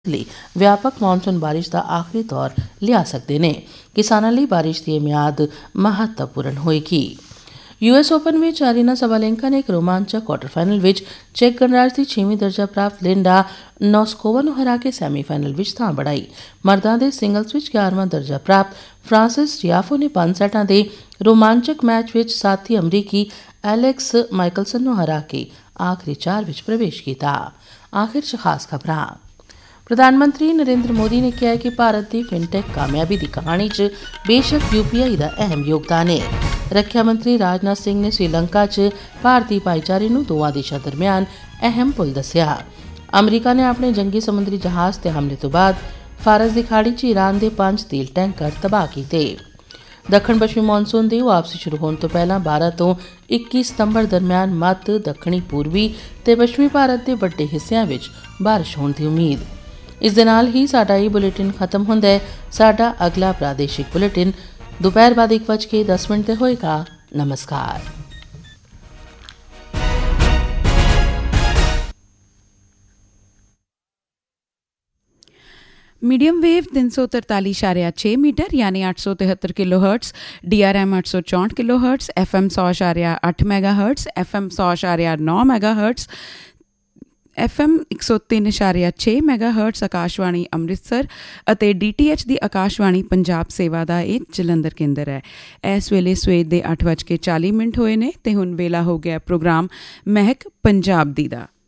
ਲਈ ਵਿਆਪਕ ਮੌਨਸੂਨ ਬਾਰਿਸ਼ ਦਾ ਆਖਰੀ ਦੌਰ ਲਿਆ ਸਕਦੇ ਨੇ। ਕਿਸਾਨਾਂ ਲਈ ਬਾਰਿਸ਼ ਦੀ ਮਿਆਦ ਮਹੱਤਵਪੂਰਨ ਹੋਏਗੀ। US ਓਪਨ ਵਿੱਚ ਅਰੀਨਾ ਸਬਾਲੇਂਕਾ ਨੇ ਇੱਕ ਰੋਮਾਂਚਕ ਕੁਆਟਰ ਫਾਈਨਲ ਵਿੱਚ ਚੈਕ ਗਣਰਾਜ ਦੀ 6ਵੀਂ ਦਰਜਾ ਪ੍ਰਾਪਤ ਲਿੰਡਾ ਨੋਸਕੋਵਾ ਨੂੰ ਹਰਾ ਕੇ ਸੈਮੀਫਾਈਨਲ ਵਿੱਚ ਥਾਂ ਬਣਾਈ। ਮਰਦਾਂ ਦੇ ਸਿੰਗਲਜ਼ ਵਿੱਚ 11ਵਾਂ ਦਰਜਾ ਪ੍ਰਾਪਤ ਫਰਾਂਸਿਸ ਟਿਆਫੋ ਨੇ 5 ਸੈਟਾਂ ਦੇ ਰੋਮਾਂਚਕ ਮੈਚ ਵਿੱਚ ਸਾਥੀ ਅਮਰੀਕੀ ਐਲੈਕਸ ਮਾਈਕਲਸਨ ਨੂੰ ਹਰਾ ਕੇ ਆਖਰੀ 4 ਵਿੱਚ ਪ੍ਰਵੇਸ਼ ਕੀਤਾ। ਆਖਿਰ 'ਚ ਖਾਸ ਖਬਰਾਂ। ਪ੍ਰਧਾਨ ਮੰਤਰੀ ਨਰਿੰਦਰ ਮੋਦੀ ਨੇ ਕਿਹਾ ਕਿ ਭਾਰਤ ਦੀ ਫਿਨਟੈਕ ਕਾਮਯਾਬੀ ਦੀ ਕਹਾਣੀ 'ਚ ਬੇਸ਼ੱਕ UPI ਦਾ ਅਹਿਮ ਯੋਗਦਾਨ ਹੈ। ਰੱਖਿਆ ਮੰਤਰੀ ਰਾਜਨਾਥ ਸਿੰਘ ਨੇ ਸ੍ਰੀਲੰਕਾ 'ਚ ਭਾਰਤੀ ਭਾਈਚਾਰੇ ਨੂੰ ਦੋਵਾਂ ਦੇਸ਼ਾਂ ਦਰਮਿਆਨ ਅਹਿਮ ਪੁਲ ਦੱਸਿਆ। ਅਮਰੀਕਾ ਨੇ ਆਪਣੇ ਜੰਗੀ ਸਮੁੰਦਰੀ ਜਹਾਜ਼ ਤੇ ਹਮਲੇ ਤੋਂ ਬਾਅਦ ਫਾਰਸ ਦੀ ਖਾੜੀ 'ਚ ਈਰਾਨ ਦੇ 5 ਤੇਲ ਟੈਂਕਰ ਤਬਾਹ ਕੀਤੇ। ਦੱਖਣ ਪੱਛਮੀ ਮੌਨਸੂਨ ਦੀ ਵਾਪਸੀ ਸ਼ੁਰੂ ਹੋਣ ਤੋਂ ਪਹਿਲਾਂ 12 ਤੋਂ 21 ਸਤੰਬਰ ਦਰਮਿਆਨ ਮੱਧ, ਦੱਖਣੀ ਪੂਰਬੀ ਤੇ ਪੱਛਮੀ ਭਾਰਤ ਦੇ ਵੱਡੇ ਹਿੱਸਿਆਂ ਵਿੱਚ ਬਾਰਿਸ਼ ਹੋਣ ਦੀ ਉਮੀਦ। ਇਸ ਦੇ ਨਾਲ ਹੀ ਸਾਡਾ ਇਹ ਬੁਲੇਟਿਨ ਖਤਮ ਹੁੰਦਾ ਹੈ। ਸਾਡਾ ਅਗਲਾ ਪ੍ਰਾਦੇਸ਼ਿਕ ਬੁਲੇਟਿਨ ਦੁਪਹਿਰ ਬਾਅਦ 1:10 ਤੇ ਹੋਏਗਾ। ਨਮਸਕਾਰ। मीडियम वेव 343.6 मीटर यानी 873 kilo hertz, DRM 864 kilo hertz, FM 100.8 mega hertz, FM 100.9 mega hertz, FM 103.6 mega hurts Akashvani Amritsar ਅਤੇ DTH ਦੀ ਆਕਾਸ਼ਵਾਣੀ ਪੰਜਾਬ ਸੇਵਾ ਦਾ ਇਹ ਜਲੰਧਰ ਕੇਂਦਰ ਹੈ। ਇਸ ਵੇਲੇ ਸਵੇਰ ਦੇ 8:40 ਹੋਏ ਨੇ ਤੇ ਹੁਣ ਵੇਲਾ ਹੋ ਗਿਆ ਪ੍ਰੋਗਰਾਮ ਮਹਿਕ ਪੰਜਾਬ ਦੀ ਦਾ।